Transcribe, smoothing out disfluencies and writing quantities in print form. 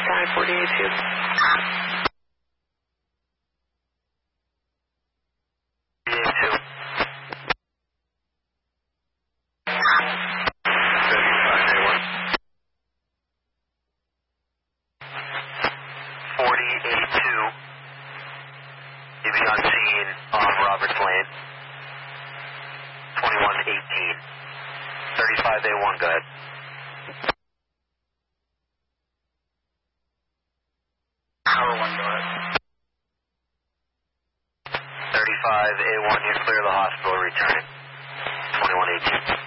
time, 48-2. You'll be on scene on Roberts Lane. 2118. 35A1, go ahead. Tower 1, go ahead. 35A1, you're clear of the hospital, returning. 2118.